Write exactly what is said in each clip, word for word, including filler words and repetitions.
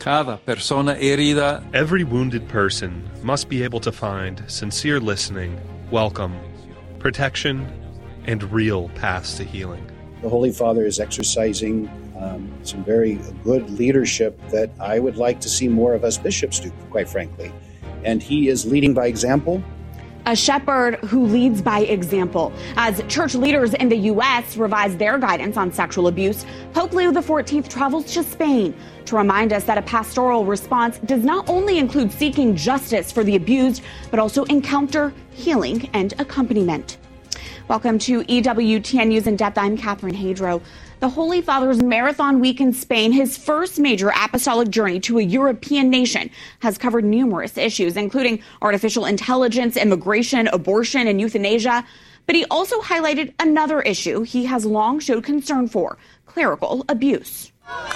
Cada persona herida. Every wounded person must be able to find sincere listening, welcome, protection, and real paths to healing. The Holy Father is exercising um, some very good leadership that I would like to see more of us bishops do, quite frankly. And he is leading by example. A shepherd who leads by example. As church leaders in the U S revise their guidance on sexual abuse, Pope Leo the fourteenth travels to Spain to remind us that a pastoral response does not only include seeking justice for the abused, but also encounter, healing, and accompaniment. Welcome to E W T N News in Depth. I'm Catherine Hadro. The Holy Father's marathon week in Spain, his first major apostolic journey to a European nation, has covered numerous issues, including artificial intelligence, immigration, abortion, and euthanasia. But he also highlighted another issue he has long showed concern for: clerical abuse.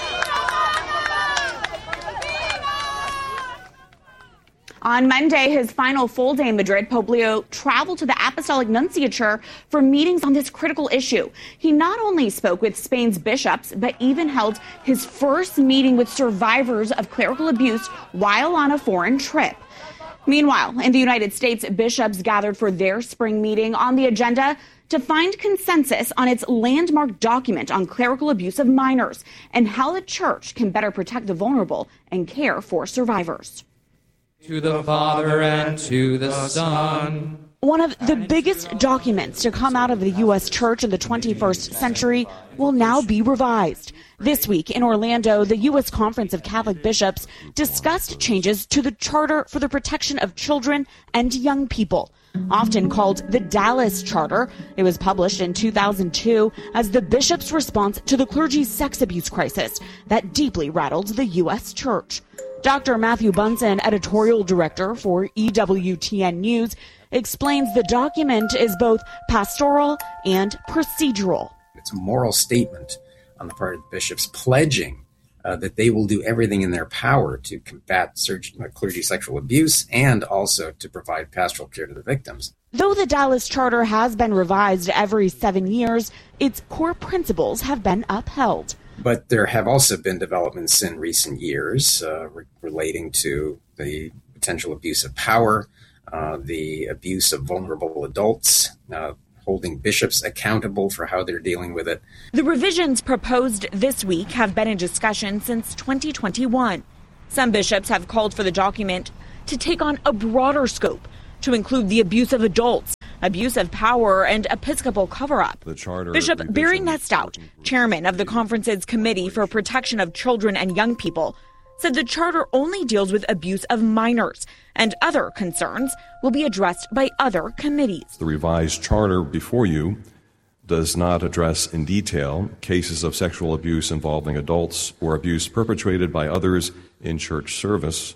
On Monday, his final full day in Madrid, Pope Leo traveled to the Apostolic Nunciature for meetings on this critical issue. He not only spoke with Spain's bishops, but even held his first meeting with survivors of clerical abuse while on a foreign trip. Meanwhile, in the United States, bishops gathered for their spring meeting on the agenda to find consensus on its landmark document on clerical abuse of minors and how the church can better protect the vulnerable and care for survivors. To the Father and to the Son. One of the biggest documents to come out of the U S church in the twenty-first century will now be revised. This week in Orlando, the U S Conference of Catholic Bishops discussed changes to the Charter for the Protection of Children and Young People, often called the Dallas Charter. It was published in two thousand two as the bishop's response to the clergy's sex abuse crisis that deeply rattled the U S church. Doctor Matthew Bunson, editorial director for E W T N News, explains the document is both pastoral and procedural. It's a moral statement on the part of the bishops pledging uh, that they will do everything in their power to combat surg- clergy sexual abuse and also to provide pastoral care to the victims. Though the Dallas Charter has been revised every seven years, its core principles have been upheld. But there have also been developments in recent years uh, re- relating to the potential abuse of power, uh, the abuse of vulnerable adults, uh, holding bishops accountable for how they're dealing with it. The revisions proposed this week have been in discussion since twenty twenty-one. Some bishops have called for the document to take on a broader scope, to include the abuse of adults, abuse of power, and episcopal cover-up. Bishop Barry Nestout, chairman of the conference's Committee for Protection of Children and Young People, said the charter only deals with abuse of minors, and other concerns will be addressed by other committees. The revised charter before you does not address in detail cases of sexual abuse involving adults or abuse perpetrated by others in church service.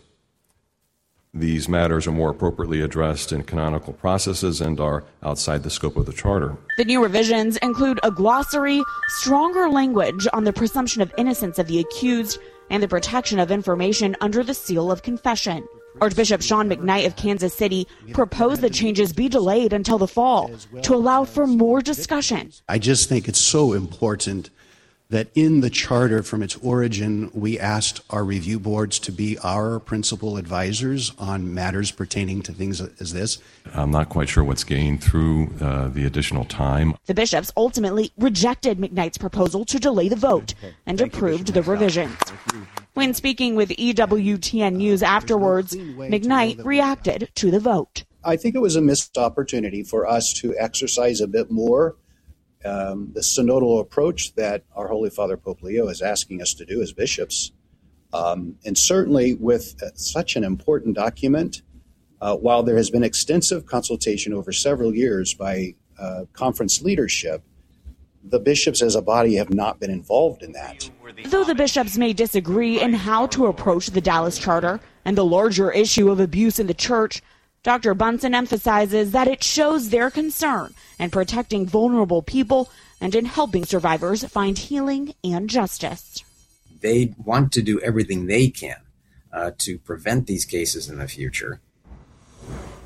These matters are more appropriately addressed in canonical processes and are outside the scope of the charter. The new revisions include a glossary, stronger language on the presumption of innocence of the accused, and the protection of information under the seal of confession. Archbishop Sean McKnight of Kansas City proposed the changes be delayed until the fall to allow for more discussion. I just think it's so important that in the charter from its origin, we asked our review boards to be our principal advisors on matters pertaining to things as this. I'm not quite sure what's gained through uh, the additional time. The bishops ultimately rejected McKnight's proposal to delay the vote and approved the revisions. When speaking with E W T N News afterwards, McKnight reacted to the vote. I think it was a missed opportunity for us to exercise a bit more Um, the synodal approach that our Holy Father Pope Leo is asking us to do as bishops. Um, and certainly with uh, such an important document, uh, while there has been extensive consultation over several years by uh, conference leadership, the bishops as a body have not been involved in that. Though the bishops may disagree in how to approach the Dallas Charter and the larger issue of abuse in the church, Doctor Bunson emphasizes that it shows their concern in protecting vulnerable people and in helping survivors find healing and justice. They want to do everything they can uh, to prevent these cases in the future.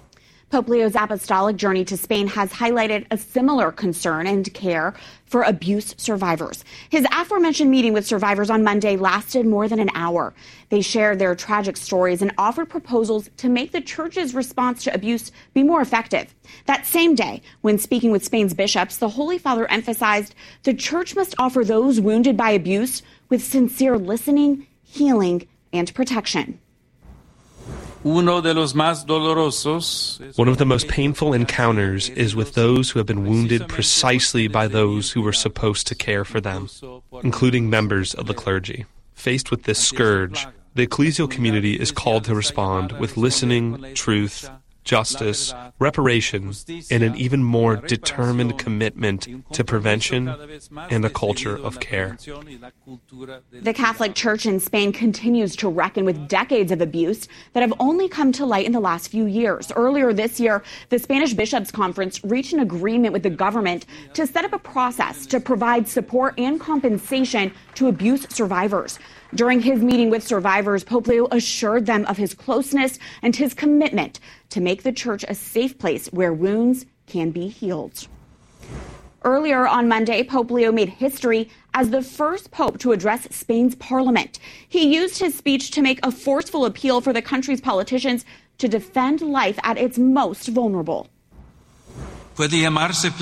Pope Leo's apostolic journey to Spain has highlighted a similar concern and care for abuse survivors. His aforementioned meeting with survivors on Monday lasted more than an hour. They shared their tragic stories and offered proposals to make the church's response to abuse be more effective. That same day, when speaking with Spain's bishops, the Holy Father emphasized the church must offer those wounded by abuse with sincere listening, healing, and protection. One of the most painful encounters is with those who have been wounded precisely by those who were supposed to care for them, including members of the clergy. Faced with this scourge, the ecclesial community is called to respond with listening, truth, justice, reparation, and an even more determined commitment to prevention and a culture of care. The Catholic Church in Spain continues to reckon with decades of abuse that have only come to light in the last few years. Earlier this year, the Spanish Bishops' Conference reached an agreement with the government to set up a process to provide support and compensation to abuse survivors. During his meeting with survivors, Pope Leo assured them of his closeness and his commitment to make the church a safe place where wounds can be healed. Earlier on Monday, Pope Leo made history as the first pope to address Spain's parliament. He used his speech to make a forceful appeal for the country's politicians to defend life at its most vulnerable. Can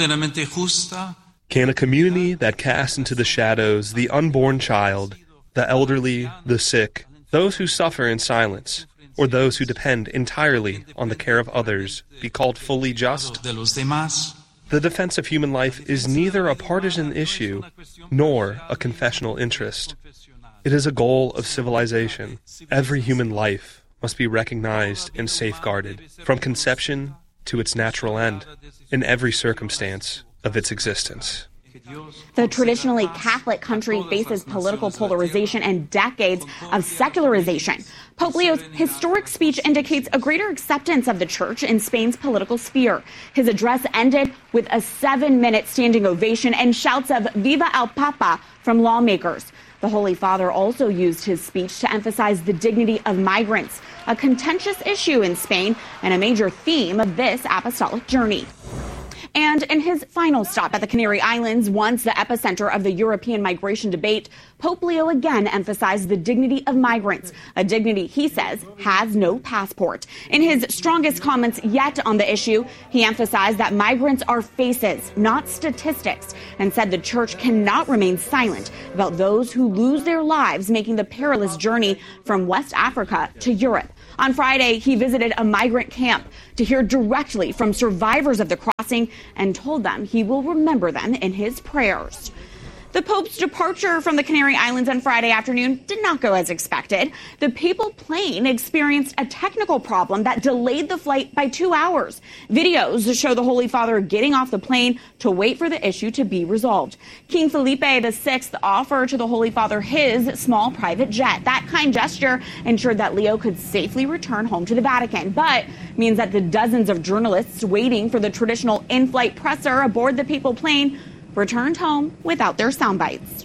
a community that casts into the shadows the unborn child, the elderly, the sick, those who suffer in silence, or those who depend entirely on the care of others, be called fully just? The defense of human life is neither a partisan issue nor a confessional interest. It is a goal of civilization. Every human life must be recognized and safeguarded from conception to its natural end in every circumstance of its existence. The traditionally Catholic country faces political polarization and decades of secularization. Pope Leo's historic speech indicates a greater acceptance of the church in Spain's political sphere. His address ended with a seven-minute standing ovation and shouts of "Viva el Papa" from lawmakers. The Holy Father also used his speech to emphasize the dignity of migrants, a contentious issue in Spain and a major theme of this apostolic journey. And in his final stop at the Canary Islands, once the epicenter of the European migration debate, Pope Leo again emphasized the dignity of migrants, a dignity he says has no passport. In his strongest comments yet on the issue, he emphasized that migrants are faces, not statistics, and said the church cannot remain silent about those who lose their lives making the perilous journey from West Africa to Europe. On Friday, he visited a migrant camp to hear directly from survivors of the crossing and told them he will remember them in his prayers. The Pope's departure from the Canary Islands on Friday afternoon did not go as expected. The papal plane experienced a technical problem that delayed the flight by two hours. Videos show the Holy Father getting off the plane to wait for the issue to be resolved. King Felipe the Sixth offered to the Holy Father his small private jet. That kind gesture ensured that Leo could safely return home to the Vatican, but means that the dozens of journalists waiting for the traditional in-flight presser aboard the papal plane returned home without their sound bites.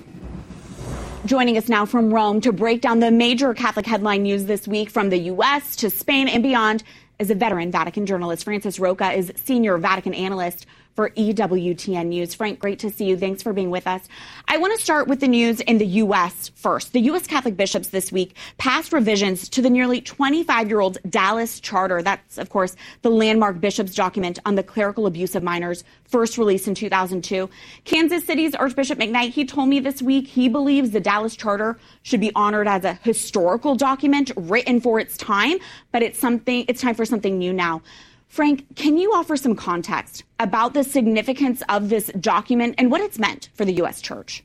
Joining us now from Rome to break down the major Catholic headline news this week from the U S to Spain and beyond is a veteran Vatican journalist. Francis Roca is senior Vatican analyst for E W T N News. Frank, great to see you. Thanks for being with us. I want to start with the news in the U S first. The U S Catholic bishops this week passed revisions to the nearly twenty-five-year-old Dallas Charter. That's, of course, the landmark bishops' document on the clerical abuse of minors, first released in two thousand two. Kansas City's Archbishop McKnight, he told me this week he believes the Dallas Charter should be honored as a historical document written for its time, but it's something, it's time for something new now. Frank, can you offer some context about the significance of this document and what it's meant for the U S Church?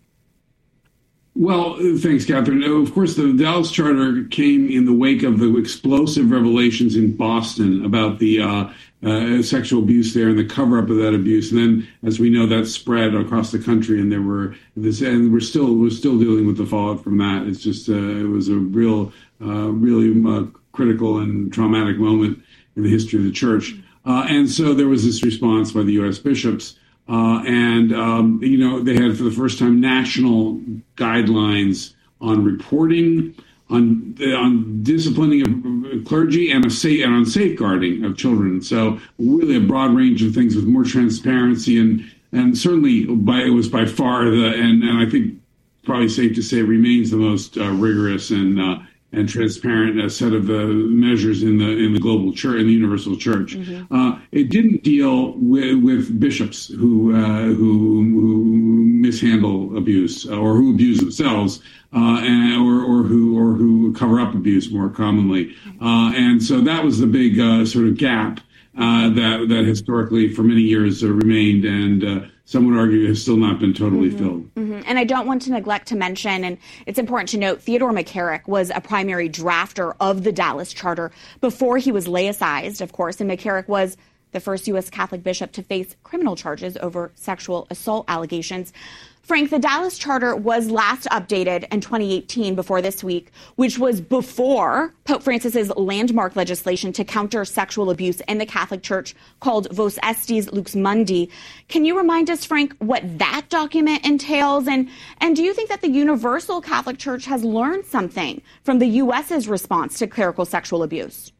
Well, thanks, Catherine. Of course, the Dallas Charter came in the wake of the explosive revelations in Boston about the uh, uh, sexual abuse there and the cover-up of that abuse. And then, as we know, that spread across the country, and there were this, and we're still we're still dealing with the fallout from that. It's just uh, it was a real, uh, really uh, critical and traumatic moment in the history of the church. Uh, and so there was this response by the U S bishops. Uh, and, um, you know, they had for the first time national guidelines on reporting, on on disciplining of clergy and, a safe, and on safeguarding of children. So really a broad range of things with more transparency and and certainly by it was by far the and, and I think probably safe to say remains the most uh, rigorous and uh, and transparent uh, set of uh, measures in the in the global church, in the universal church. Mm-hmm. Uh, it didn't deal with, with bishops who, uh, who who mishandle abuse or who abuse themselves, uh, and, or or who or who cover up abuse more commonly. Uh, and so that was the big uh, sort of gap uh, that that historically for many years uh, remained, and uh, some would argue has still not been totally mm-hmm. filled. Mm-hmm. And I don't want to neglect to mention, and it's important to note, Theodore McCarrick was a primary drafter of the Dallas Charter before he was laicized, of course, and McCarrick was the first U S Catholic bishop to face criminal charges over sexual assault allegations. Frank, the Dallas Charter was last updated in twenty eighteen, before this week, which was before Pope Francis's landmark legislation to counter sexual abuse in the Catholic Church called Vos Estis Lux Mundi. Can you remind us, Frank, what that document entails? And, and do you think that the Universal Catholic Church has learned something from the U S's response to clerical sexual abuse?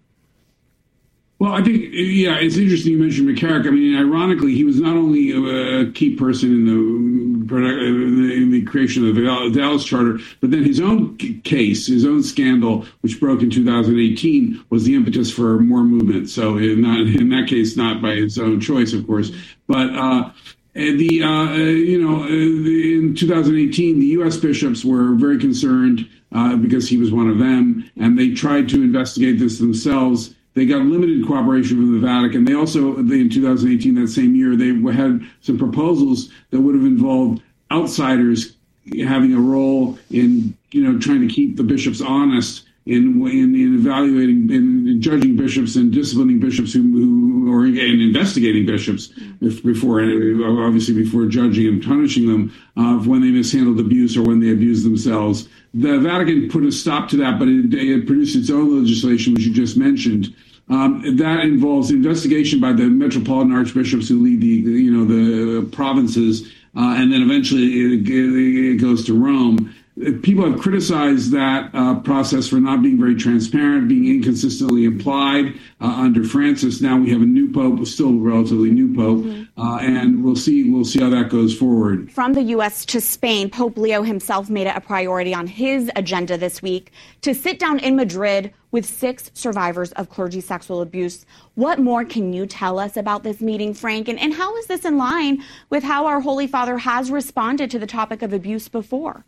Well, I think, yeah, it's interesting you mentioned McCarrick. I mean, ironically, he was not only a key person in the in the creation of the Dallas Charter, but then his own case, his own scandal, which broke in two thousand eighteen, was the impetus for more movement. So in, not, in that case, not by his own choice, of course, but uh, the uh, you know in two thousand eighteen, the U S bishops were very concerned uh, because he was one of them, and they tried to investigate this themselves. They got limited cooperation from the Vatican. They also, they, in two thousand eighteen, that same year, they had some proposals that would have involved outsiders having a role in, you know, trying to keep the bishops honest in in, in evaluating, in judging bishops and disciplining bishops who, who or in investigating bishops if, before, obviously before judging and punishing them uh, when they mishandled abuse or when they abused themselves. The Vatican put a stop to that, but it, it produced its own legislation, which you just mentioned. Um, that involves investigation by the metropolitan archbishops who lead the, you know, the provinces, uh, and then eventually it, it goes to Rome. People have criticized that uh, process for not being very transparent, being inconsistently applied uh, under Francis. Now we have a new pope, still a relatively new pope, mm-hmm. uh, and we'll see we'll see how that goes forward. From the U S to Spain, Pope Leo himself made it a priority on his agenda this week to sit down in Madrid with six survivors of clergy sexual abuse. What more can you tell us about this meeting, Frank? And, and how is this in line with how our Holy Father has responded to the topic of abuse before?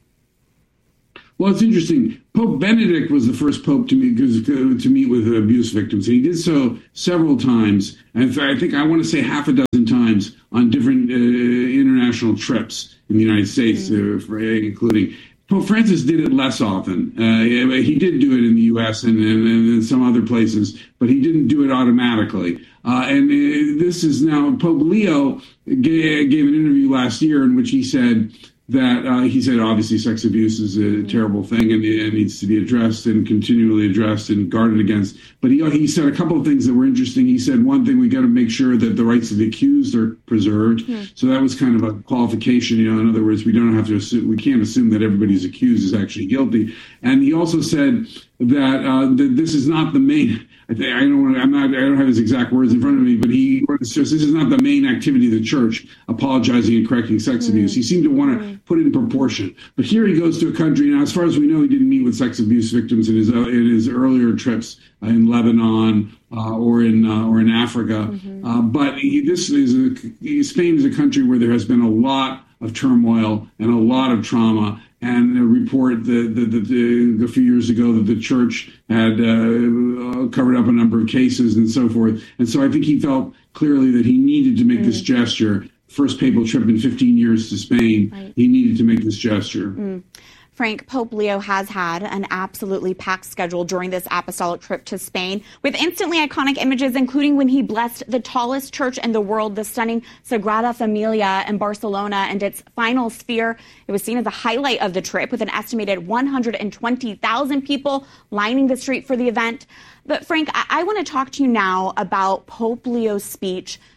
Well, it's interesting. Pope Benedict was the first pope to meet to meet with abuse victims, and he did so several times. And in fact, I think I want to say half a dozen times on different uh, international trips in the United States, mm-hmm. uh, for, including. Pope Francis did it less often. Uh, he did do it in the U S and, and, and some other places, but he didn't do it automatically. Uh, and uh, this is now, Pope Leo gave, gave an interview last year in which he said that, uh, he said obviously sex abuse is a terrible thing and it needs to be addressed and continually addressed and guarded against. But he, he said a couple of things that were interesting. He said, one thing, we got to make sure that the rights of the accused are preserved. Mm-hmm. So that was kind of a qualification, you know, in other words, we don't have to assume, we can't assume that everybody who's accused is actually guilty. And he also said that, uh, that this is not the main, I, think, I don't want to, I'm not, I don't have his exact words in front of me, but he says this is not the main activity of the church, apologizing and correcting sex mm-hmm. abuse. He seemed to want to put it in proportion. But here he goes to a country, now as far as we know, he didn't meet with sex abuse victims in his uh, in his earlier trips uh, in Lebanon uh, or in uh, or in Africa. Mm-hmm. Uh, but he, this is a, Spain is a country where there has been a lot of turmoil and a lot of trauma. And a report that, that, that, that a few years ago that the church had uh, covered up a number of cases and so forth. And so I think he felt clearly that he needed to make mm. this gesture. First papal trip in fifteen years to Spain. Right. He needed to make this gesture. Mm. Frank, Pope Leo has had an absolutely packed schedule during this apostolic trip to Spain, with instantly iconic images, including when he blessed the tallest church in the world, the stunning Sagrada Familia in Barcelona, and its final sphere. It was seen as a highlight of the trip, with an estimated one hundred twenty thousand people lining the street for the event. But Frank, I, I want to talk to you now about Pope Leo's speech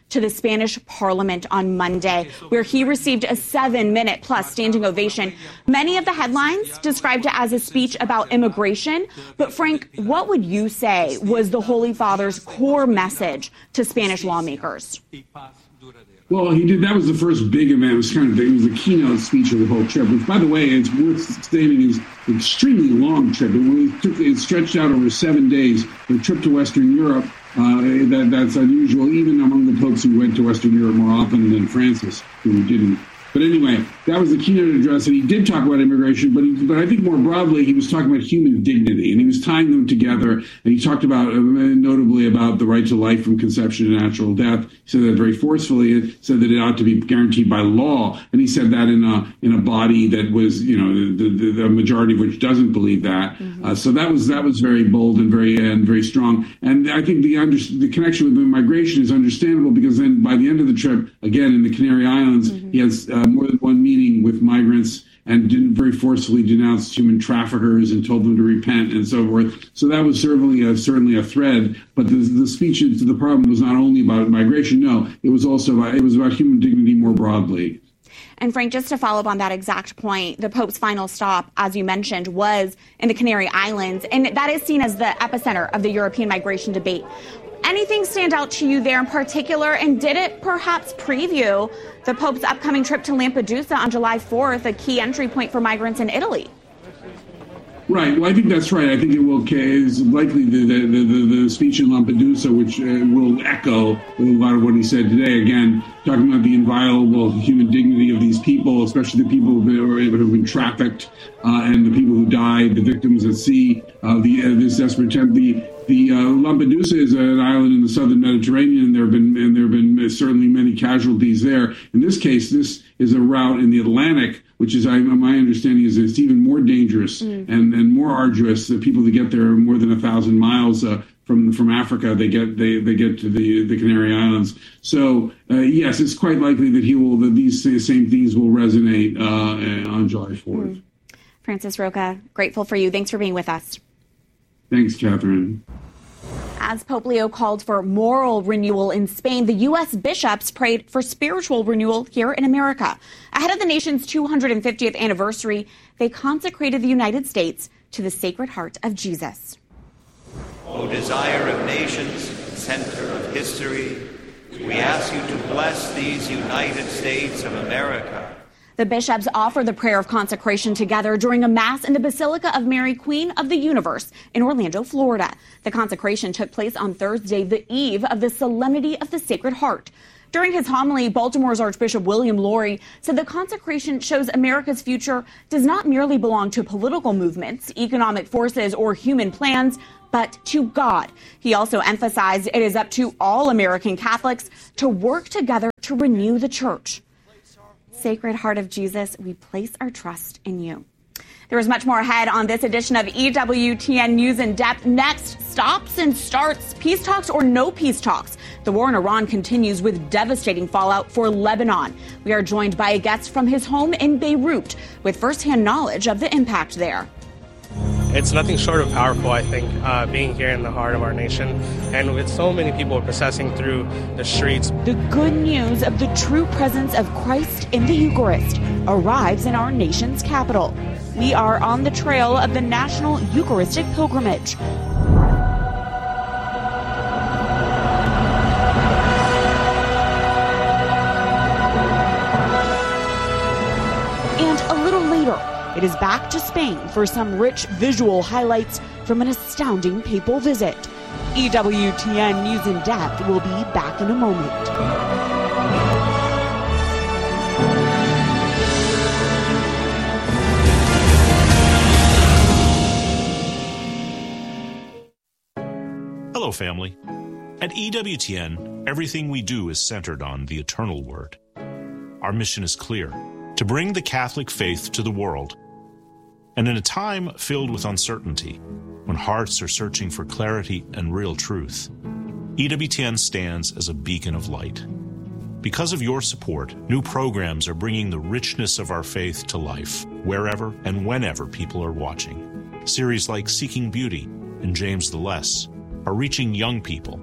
to the Spanish Parliament on Monday, where he received a seven-minute plus standing ovation. Many of the headlines described it as a speech about immigration. But Frank, what would you say was the Holy Father's core message to Spanish lawmakers? Well, he did. That was the first big event. It was kind of big. It was the keynote speech of the whole trip, which, by the way, it's worth stating is an extremely long trip. It, took, it stretched out over seven days. The trip to Western Europe, uh, that, that's unusual, even among the popes who went to Western Europe more often than Francis, who didn't. But anyway, that was the keynote address, and he did talk about immigration, but he, but I think more broadly, he was talking about human dignity, and he was tying them together, and he talked about, uh, notably about the right to life from conception to natural death. He said that very forcefully. He said that it ought to be guaranteed by law, and he said that in a in a body that was, you know, the, the, the majority of which doesn't believe that. Mm-hmm. Uh, so that was that was very bold and very and very strong. And I think the under, the connection with immigration is understandable, because then by the end of the trip, again in the Canary Islands, mm-hmm. he has uh, more than one meeting with migrants and didn't very forcefully denounced human traffickers and told them to repent and so forth. So that was certainly a, certainly a thread. But the, the speech to the problem was not only about migration. No, it was also about, it was about human dignity more broadly. And Frank, just to follow up on that exact point, the Pope's final stop, as you mentioned, was in the Canary Islands, and that is seen as the epicenter of the European migration debate. Anything stand out to you there in particular, and did it perhaps preview the Pope's upcoming trip to Lampedusa on July fourth, a key entry point for migrants in Italy? Right. Well, I think that's right. I think it will is likely the the, the, the speech in Lampedusa, which uh, will echo a lot of what he said today. Again, talking about the inviolable human dignity of these people, especially the people who have been trafficked uh, and the people who died, the victims at sea, uh, the uh, this desperate attempt. The The uh, Lampedusa is an island in the southern Mediterranean, and there have been and there have been certainly many casualties there. In this case, this is a route in the Atlantic, which is, I, my understanding, is it's even more dangerous mm. and, and more arduous. The people that get there are more than a thousand miles uh, from from Africa. They get they, they get to the the Canary Islands. So uh, yes, it's quite likely that he will that these same things will resonate uh, on July fourth. Mm. Francis Roca, grateful for you. Thanks for being with us. Thanks, Catherine. As Pope Leo called for moral renewal in Spain, the U S bishops prayed for spiritual renewal here in America. Ahead of the nation's two hundred fiftieth anniversary, they consecrated the United States to the Sacred Heart of Jesus. O desire of nations, center of history, we ask you to bless these United States of America. The bishops offered the prayer of consecration together during a mass in the Basilica of Mary, Queen of the Universe in Orlando, Florida. The consecration took place on Thursday, the eve of the Solemnity of the Sacred Heart. During his homily, Baltimore's Archbishop William Lori said the consecration shows America's future does not merely belong to political movements, economic forces, or human plans, but to God. He also emphasized it is up to all American Catholics to work together to renew the church. Sacred Heart of Jesus, we place our trust in you. There is much more ahead on this edition of E W T N News in Depth. Next, stops and starts, peace talks or no peace talks. The war in Iran continues with devastating fallout for Lebanon. We are joined by a guest from his home in Beirut with firsthand knowledge of the impact there. It's nothing short of powerful, I think, uh, being here in the heart of our nation, and with so many people processing through the streets. The good news of the true presence of Christ in the Eucharist arrives in our nation's capital. We are on the trail of the National Eucharistic Pilgrimage. And a little later, it is back to Spain for some rich visual highlights from an astounding papal visit. E W T N News in Depth will be back in a moment. Hello, family. At E W T N, everything we do is centered on the eternal word. Our mission is clear: to bring the Catholic faith to the world. And in a time filled with uncertainty, when hearts are searching for clarity and real truth, E W T N stands as a beacon of light. Because of your support, new programs are bringing the richness of our faith to life, wherever and whenever people are watching. Series like Seeking Beauty and James the Less are reaching young people,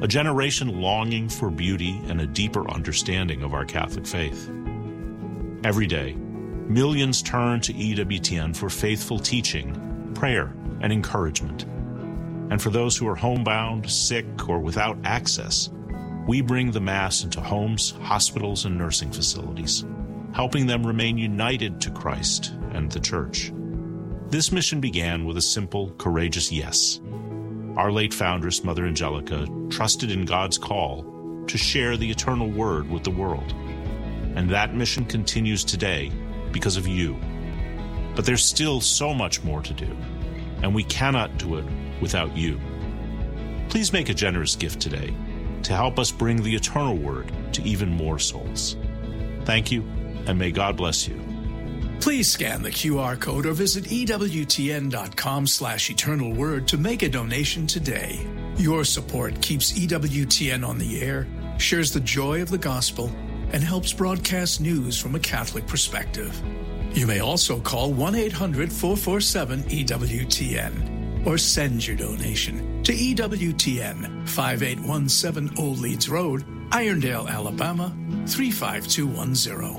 a generation longing for beauty and a deeper understanding of our Catholic faith. Every day, millions turn to E W T N for faithful teaching, prayer, and encouragement. And for those who are homebound, sick, or without access, we bring the Mass into homes, hospitals, and nursing facilities, helping them remain united to Christ and the Church. This mission began with a simple, courageous yes. Our late foundress, Mother Angelica, trusted in God's call to share the eternal word with the world. And that mission continues today because of you. But there's still so much more to do, and we cannot do it without you. Please make a generous gift today to help us bring the eternal word to even more souls. Thank you, and may God bless you. Please scan the Q R code or visit ewtn.com slash eternal word to make a donation today. Your support keeps E W T N on the air, shares the joy of the gospel, and helps broadcast news from a Catholic perspective. You may also call one eight hundred four four seven E W T N or send your donation to E W T N, five eight one seven Old Leeds Road, Irondale, Alabama, three five two one zero.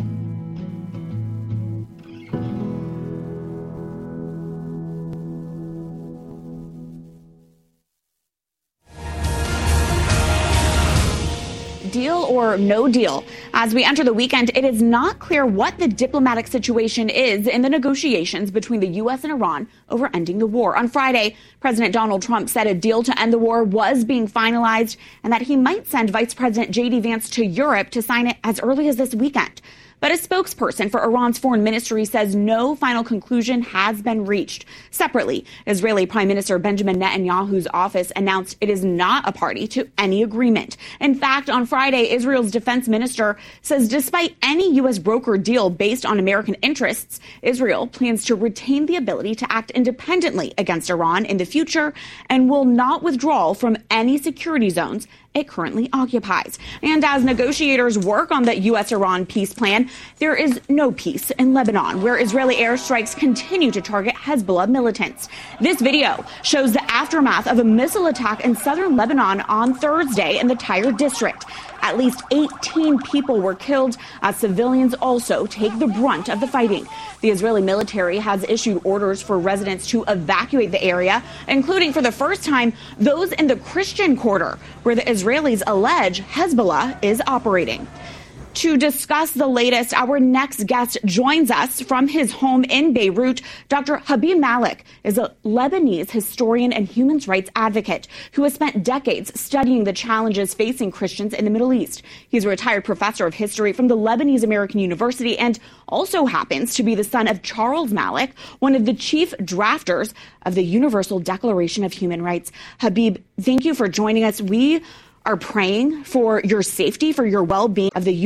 Deal or no deal? As we enter the weekend, it is not clear what the diplomatic situation is in the negotiations between the U S and Iran over ending the war. On Friday, President Donald Trump said a deal to end the war was being finalized and that he might send Vice President J D Vance to Europe to sign it as early as this weekend. But a spokesperson for Iran's foreign ministry says no final conclusion has been reached. Separately, Israeli Prime Minister Benjamin Netanyahu's office announced it is not a party to any agreement. In fact, on Friday, Israel's defense minister says despite any U S brokered deal based on American interests, Israel plans to retain the ability to act independently against Iran in the future and will not withdraw from any security zones it currently occupies. And as negotiators work on the U S Iran peace plan, there is no peace in Lebanon, where Israeli airstrikes continue to target Hezbollah militants. This video shows the aftermath of a missile attack in southern Lebanon on Thursday in the Tyre district. At least eighteen people were killed as civilians also take the brunt of the fighting. The Israeli military has issued orders for residents to evacuate the area, including for the first time those in the Christian quarter, where the Israelis allege Hezbollah is operating. To discuss the latest, our next guest joins us from his home in Beirut. Doctor Habib Malik is a Lebanese historian and human rights advocate who has spent decades studying the challenges facing Christians in the Middle East. He's a retired professor of history from the Lebanese American University and also happens to be the son of Charles Malik, one of the chief drafters of the Universal Declaration of Human Rights. Habib, thank you for joining us. We are praying for your safety, for your well-being of the